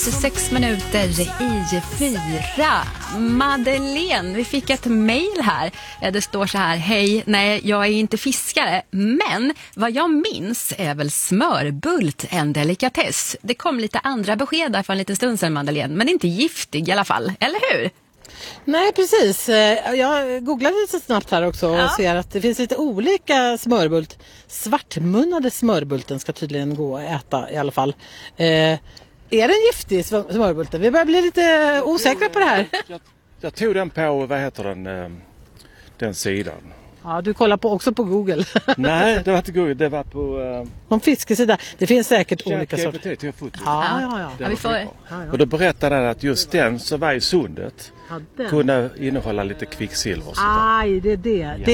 6 minuter i 4. Madeleine, vi fick ett mejl här. Det står så här: hej, nej jag är inte fiskare, men vad jag minns är väl smörbult en delikatess. Det kom lite andra besked där för en liten stund sedan, Madeleine, men inte giftig i alla fall, eller hur? Nej, precis. Jag googlade lite snabbt här också och ser att det finns lite olika smörbult. Svartmunnade smörbulten ska tydligen gå att äta i alla fall. Är den giftig, smörbulten? Vi börjar bli lite osäkra på det här. Jag tog den på, den sidan. Ja, du kollar också på Google. Nej, det var inte Google, det var på... Någon fiskesida. Det finns säkert olika sorter. Ja, vi får... Och då berättade han att just den så var i sundet kunde innehålla lite kvicksilver. Aj, det är det.